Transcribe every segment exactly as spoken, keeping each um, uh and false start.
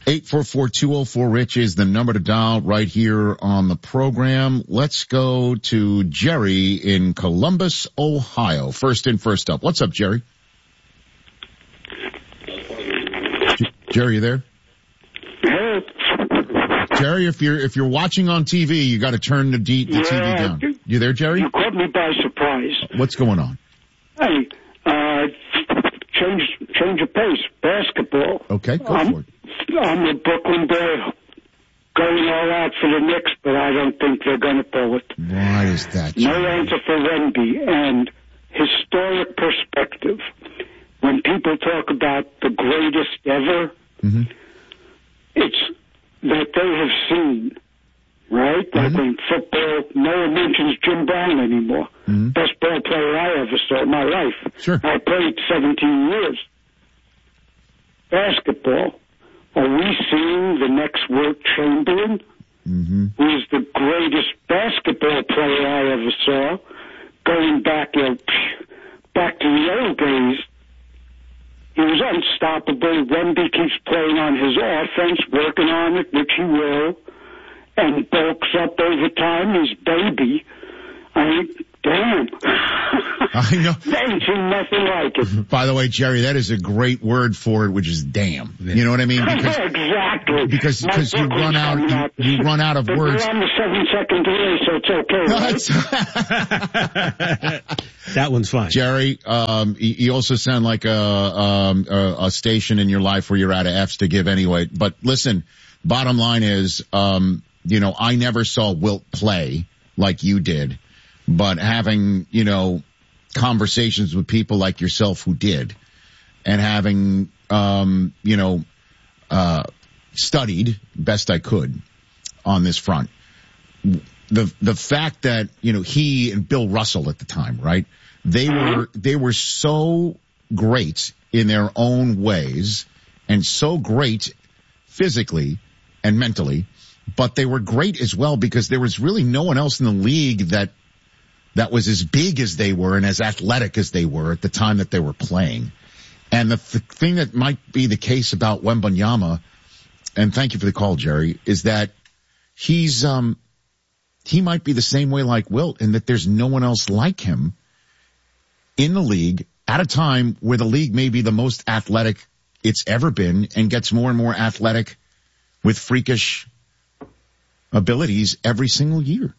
eight four four, two oh four, RICH is the number to dial right here on the program. Let's go to Jerry in Columbus, Ohio. First in, first up. What's up, Jerry? J- Jerry, you there? Hey. Jerry, if you're if you're watching on T V, you got to turn the, D, the yeah, T V down. You there, Jerry? You caught me by surprise. What's going on? Hey, uh, change change of pace. Basketball. Okay, go I'm, for it. I'm a Brooklyn boy, going all out for the Knicks, but I don't think they're going to pull it. Why is that, No Jerry? answer for Wemby. And historic perspective. When people talk about the greatest ever, Mm-hmm. it's that they have seen, right? Like Mm-hmm. when football, no one mentions Jim Brown anymore. Mm-hmm. Best ball player I ever saw in my life. Sure. I played seventeen years. Basketball. Are we seeing the next Wilt Chamberlain? Mm-hmm. Who is the greatest basketball player I ever saw? Going back, you know, back to the old days. He was unstoppable. Wemby keeps playing on his offense, working on it, which he will, and bulks up over time. His baby. I mean, damn. I know. Ain't seen nothing like it. By the way, Jerry, that is a great word for it, which is damn. You know what I mean? Because exactly. because My because you Brooklyn's run out coming you, you run out of But words. we're on the seven second delay, so it's okay, right? That one's fine. Jerry, um, you you also sound like a, um, a, a station in your life where you're out of F's to give anyway. But listen, bottom line is, um, you know, I never saw Wilt play like you did, but having, you know, conversations with people like yourself who did, and having, um, you know, uh, studied best I could on this front. The, the fact that, you know, he and Bill Russell at the time, right? They were, they were so great in their own ways and so great physically and mentally, but they were great as well because there was really no one else in the league that, that was as big as they were and as athletic as they were at the time that they were playing. And the th- thing that might be the case about Wembanyama, and thank you for the call, Jerry, is that he's, um, he might be the same way like Wilt in that there's no one else like him in the league at a time where the league may be the most athletic it's ever been and gets more and more athletic with freakish abilities every single year.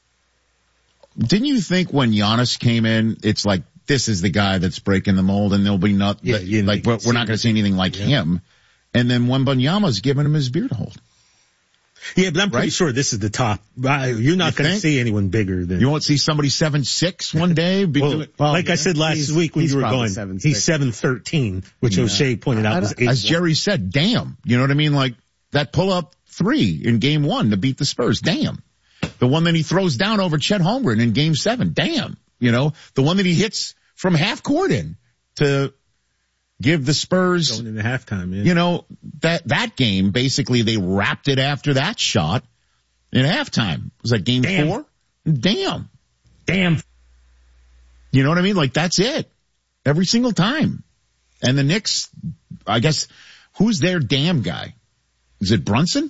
Didn't you think when Giannis came in, it's like, this is the guy that's breaking the mold and there'll be not, Yeah, like, you like we're, we're not going to see anything like yeah. him. And then Wembanyama's giving him his beer to hold. Yeah, but I'm pretty Right? sure this is the top. You're not You going to think? see anyone bigger than. You won't see somebody seven six one day? Be well, doing- well, like I said last he's- week when he's you were probably going, seven he's six. seven thirteen, which Yeah. O'Shea pointed out I was don't- eight. As Jerry said, damn. You know what I mean? Like that pull up three in game one to beat the Spurs. Damn. The one that he throws down over Chet Holmgren in game seven. Damn. You know, the one that he hits from half court in to give the Spurs, going into halftime. Yeah. you know, that, that game, basically they wrapped it after that shot in halftime. Was that game Damn. four? Damn. Damn. You know what I mean? Like that's it. Every single time. And the Knicks, I guess, who's their damn guy? Is it Brunson?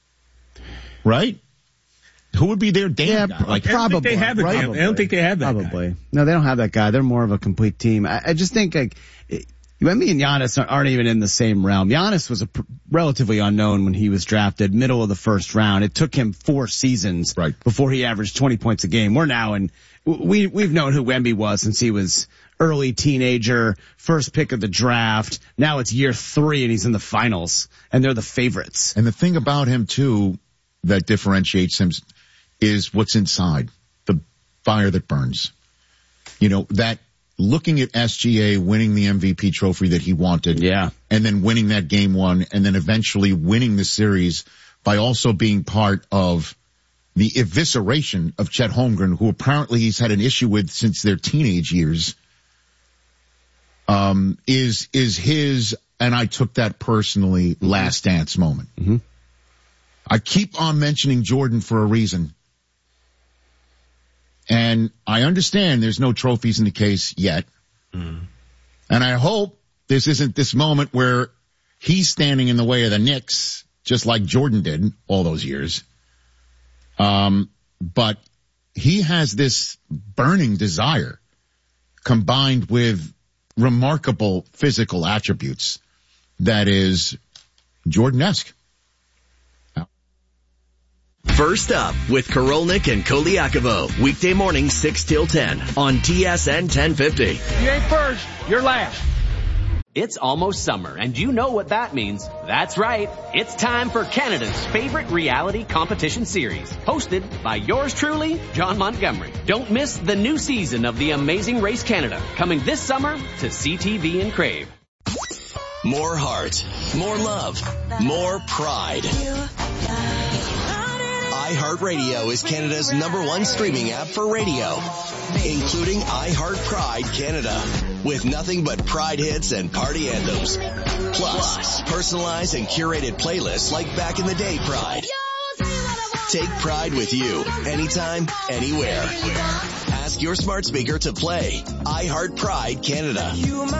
Right? Who would be their damn Yeah, guy? Like, I don't think Probably, they have a right? damn- I don't think they have that guy. Probably. No, they don't have that guy. They're more of a complete team. I, I just think like, Wemby and Giannis aren't even in the same realm. Giannis was a pr- relatively unknown when he was drafted, middle of the first round. It took him four seasons Right. before he averaged twenty points a game. We're now in, we, we've known who Wemby was since he was early teenager, first pick of the draft. Now it's year three and he's in the finals and they're the favorites. and the thing about him too that differentiates him is what's inside, the fire that burns. You know, that looking at S G A winning the M V P trophy that he wanted. Yeah. And then winning that game one and then eventually winning the series by also being part of the evisceration of Chet Holmgren, who apparently he's had an issue with since their teenage years, um, is, is his, and I took that personally, last dance moment. Mm-hmm. I keep on mentioning Jordan for a reason. And I understand there's no trophies in the case yet. Mm. And I hope this isn't this moment where he's standing in the way of the Knicks just like Jordan did all those years. Um, but he has this burning desire combined with remarkable physical attributes that is Jordan-esque. First Up with Korolnik and Koliakovo. Weekday morning six till ten on T S N ten fifty. You ain't first, you're last. It's almost summer, and you know what that means. That's right. It's time for Canada's favorite reality competition series, hosted by yours truly, John Montgomery. Don't miss the new season of The Amazing Race Canada, coming this summer to C T V and Crave. More heart, more love, more pride. iHeartRadio is Canada's number one streaming app for radio, including iHeart Pride Canada, with nothing but Pride hits and party anthems. Plus, personalized and curated playlists like Back in the Day Pride. Take Pride with you, anytime, anywhere. Ask your smart speaker to play iHeart Pride Canada.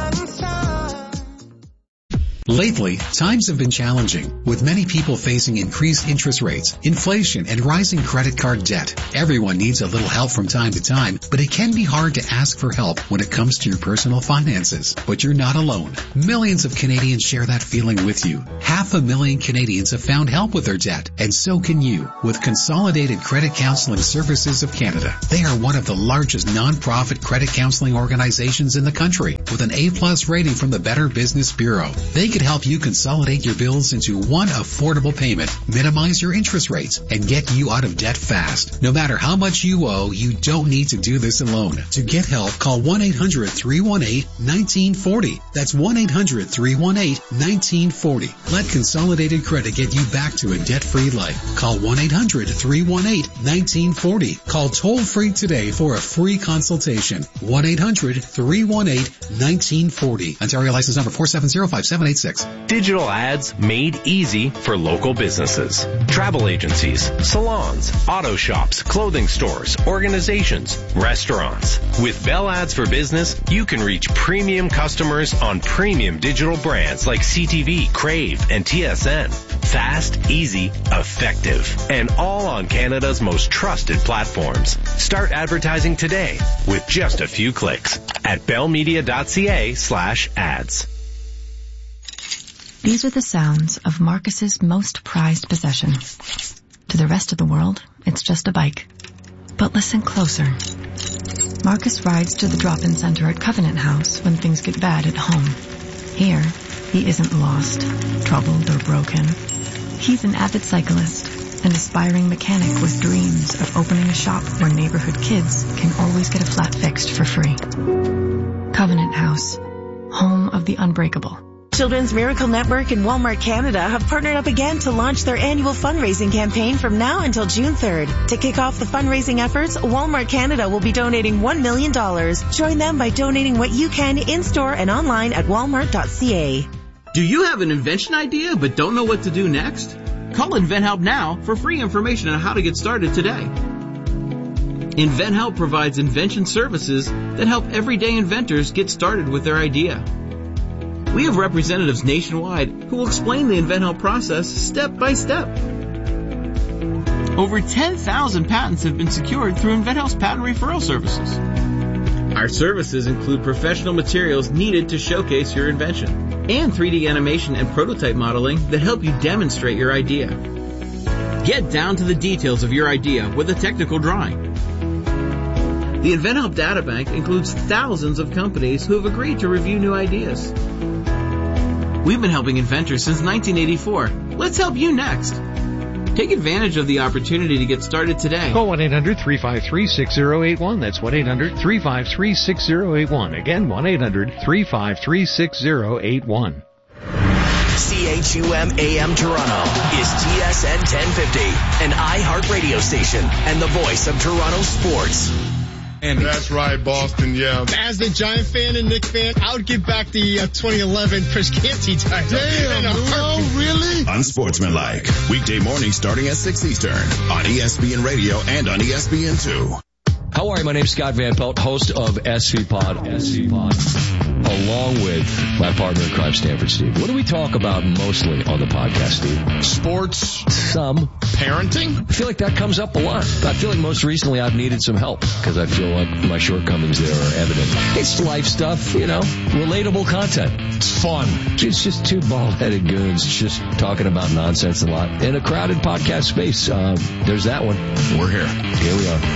Lately, times have been challenging, with many people facing increased interest rates, inflation, and rising credit card debt. Everyone needs a little help from time to time, but it can be hard to ask for help when it comes to your personal finances. But you're not alone. Millions of Canadians share that feeling with you. Half a million Canadians have found help with their debt, and so can you, with Consolidated Credit Counseling Services of Canada. They are one of the largest non-profit credit counseling organizations in the country, with an A-plus rating from the Better Business Bureau. They can help you consolidate your bills into one affordable payment, minimize your interest rates, and get you out of debt fast. No matter how much you owe, you don't need to do this alone. To get help, call one eight hundred three one eight one nine four zero. That's one eight hundred three one eight one nine four zero. Let Consolidated Credit get you back to a debt-free life. Call one eight hundred three one eight one nine four zero. Call toll-free today for a free consultation. one eight hundred three one eight one nine four zero. Ontario license number four seven zero five seven eight six. Digital ads made easy for local businesses. Travel agencies, salons, auto shops, clothing stores, organizations, restaurants. With Bell Ads for Business, you can reach premium customers on premium digital brands like C T V, Crave, and T S N. Fast, easy, effective, and all on Canada's most trusted platforms. Start advertising today with just a few clicks at bellmedia.ca slash ads. These are the sounds of Marcus's most prized possession. To the rest of the world, it's just a bike. But listen closer. Marcus rides to the drop-in center at Covenant House when things get bad at home. Here, he isn't lost, troubled, or broken. He's an avid cyclist, an aspiring mechanic with dreams of opening a shop where neighborhood kids can always get a flat fixed for free. Covenant House, home of the unbreakable. Children's Miracle Network and Walmart Canada have partnered up again to launch their annual fundraising campaign from now until June third. To kick off the fundraising efforts, Walmart Canada will be donating one million dollars. Join them by donating what you can in-store and online at walmart dot c a. Do you have an invention idea but don't know what to do next? Call InventHelp now for free information on how to get started today. InventHelp provides invention services that help everyday inventors get started with their idea. We have representatives nationwide who will explain the InventHelp process step by step. Over ten thousand patents have been secured through InventHelp's patent referral services. Our services include professional materials needed to showcase your invention and three D animation and prototype modeling that help you demonstrate your idea. Get down to the details of your idea with a technical drawing. The InventHelp Databank includes thousands of companies who have agreed to review new ideas. We've been helping inventors since nineteen eighty-four. Let's help you next. Take advantage of the opportunity to get started today. Call one eight hundred three five three six zero eight one. That's one eight hundred three five three six zero eight one. Again, one eight hundred three five three six zero eight one. C H U M A M Toronto is T S N ten fifty, an iHeart radio station and the voice of Toronto sports. And that's right, Boston, yeah. As the Giant fan and Knick fan, I would give back the uh, twenty eleven Chris Canty title. Damn, no, really? Unsportsmanlike. Weekday morning starting at six Eastern on E S P N Radio and on E S P N two. How are you? My name's Scott Van Pelt, host of S C Pod, S C Pod, along with my partner in crime, Stanford Steve. What do we talk about mostly on the podcast, Steve? Sports. Some. Parenting. I feel like that comes up a lot. I feel like most recently I've needed some help because I feel like my shortcomings there are evident. It's life stuff, you know, relatable content. It's fun. It's just two bald-headed goons just talking about nonsense a lot in a crowded podcast space. Uh, there's that one. We're here. Here we are.